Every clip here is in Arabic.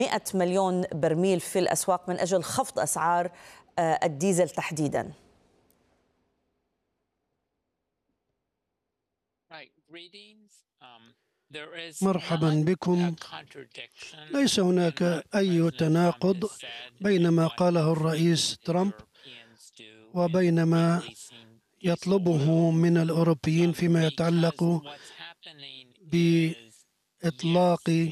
100 مليون برميل في الأسواق من أجل خفض أسعار الديزل تحديداً. مرحبا بكم. ليس هناك أي تناقض بين ما قاله الرئيس ترامب وبين ما يطلبه من الأوروبيين فيما يتعلق بإطلاق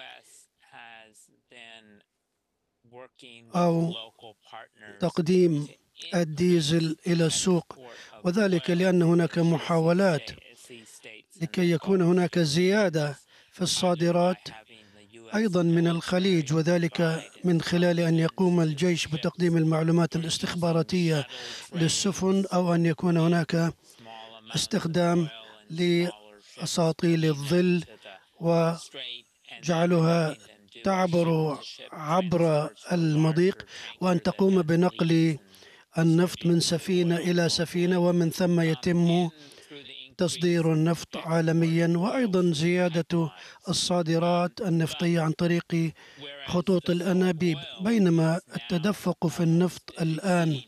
أو تقديم الديزل إلى السوق، وذلك لأن هناك محاولات لكي يكون هناك زيادة في الصادرات أيضا من الخليج، وذلك من خلال أن يقوم الجيش بتقديم المعلومات الاستخباراتية للسفن، أو أن يكون هناك استخدام لأساطيل الظل وجعلها تعبر عبر المضيق، وأن تقوم بنقل النفط من سفينة إلى سفينة، ومن ثم يتم تصدير النفط عالميا، وأيضا زيادة الصادرات النفطية عن طريق خطوط الأنابيب. بينما التدفق في النفط الآن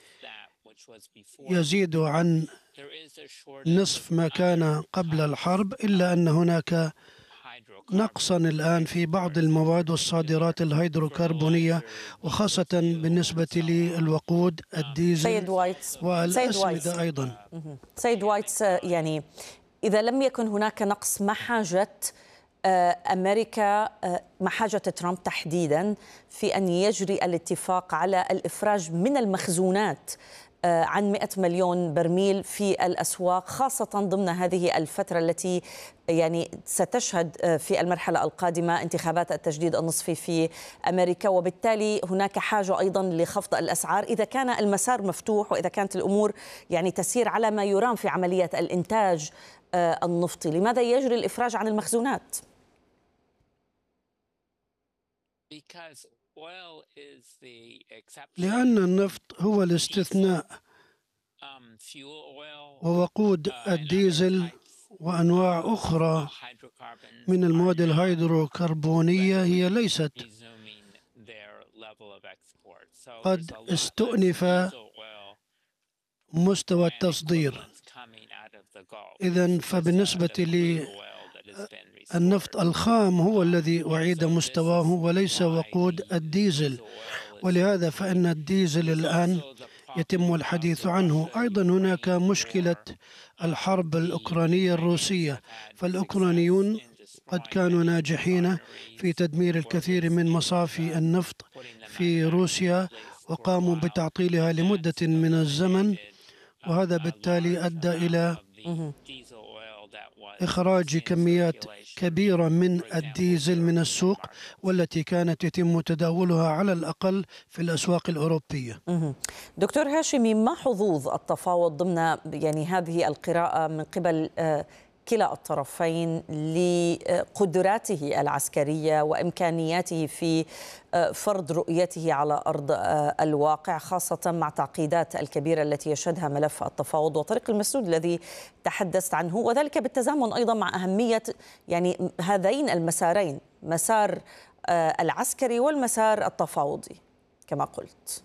يزيد عن نصف ما كان قبل الحرب، إلا أن هناك نقصا الآن في بعض المواد والصادرات الهيدروكربونية، وخاصة بالنسبة للوقود، الديزل والأسمدة أيضا. سيد وايتس، يعني إذا لم يكن هناك نقص، ما حاجة أمريكا، ما حاجة ترامب تحديدا في أن يجري الاتفاق على الإفراج من المخزونات عن 100 مليون برميل في الأسواق، خاصة ضمن هذه الفترة التي يعني ستشهد في المرحلة القادمة انتخابات التجديد النصفي في أمريكا، وبالتالي هناك حاجة أيضا لخفض الأسعار إذا كان المسار مفتوح، وإذا كانت الأمور يعني تسير على ما يرام في عملية الإنتاج النفطي. لماذا يجري الإفراج عن المخزونات؟ لأن النفط هو الاستثناء، ووقود الديزل وأنواع أخرى من المواد الهيدروكربونية هي ليست قد استؤنف مستوى التصدير. إذن فبالنسبة للنفط الخام هو الذي أعيد مستواه وليس وقود الديزل، ولهذا فإن الديزل الآن يتم الحديث عنه. أيضا هناك مشكلة الحرب الأوكرانية الروسية، فالأوكرانيون قد كانوا ناجحين في تدمير الكثير من مصافي النفط في روسيا، وقاموا بتعطيلها لمدة من الزمن، وهذا بالتالي أدى إلى إخراج كميات كبيرة من الديزل من السوق، والتي كانت يتم تداولها على الأقل في الأسواق الأوروبية. دكتور هاشمي، ما حظوظ التفاوض ضمن يعني هذه القراءة من قبل كلا الطرفين لقدراته العسكرية وإمكانياته في فرض رؤيته على أرض الواقع، خاصة مع تعقيدات الكبيرة التي يشهدها ملف التفاوض وطريق المسدود الذي تحدثت عنه، وذلك بالتزامن أيضا مع أهمية يعني هذين المسارين، مسار العسكري والمسار التفاوضي كما قلت؟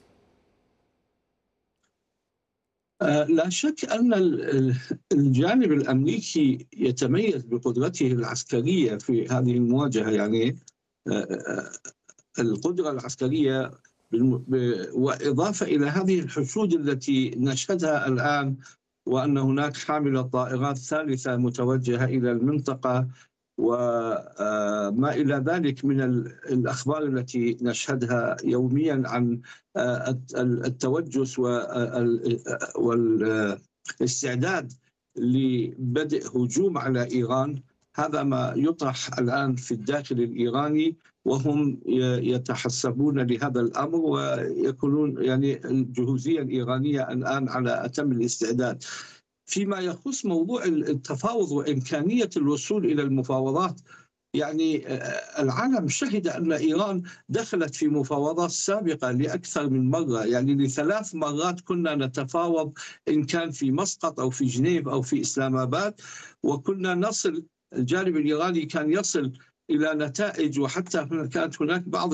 لا شك أن الجانب الأمريكي يتميز بقدرته العسكرية في هذه المواجهة، يعني القدرة العسكرية وإضافة إلى هذه الحشود التي نشهدها الآن، وأن هناك حاملة طائرات ثالثة متوجهة إلى المنطقة، وما إلى ذلك من الأخبار التي نشهدها يوميا عن التوجس والاستعداد لبدء هجوم على إيران. هذا ما يطرح الآن في الداخل الإيراني، وهم يتحسبون لهذا الأمر ويكونون يعني الجهوزية الإيرانية الآن على أتم الاستعداد. فيما يخص موضوع التفاوض وإمكانية الوصول إلى المفاوضات، يعني العالم شهد أن إيران دخلت في مفاوضات سابقة لأكثر من مرة، يعني ل3 مرات كنا نتفاوض، إن كان في مسقط أو في جنيف أو في إسلام آباد، وكنا نصل، الجانب الإيراني كان يصل إلى نتائج، وحتى كانت هناك بعض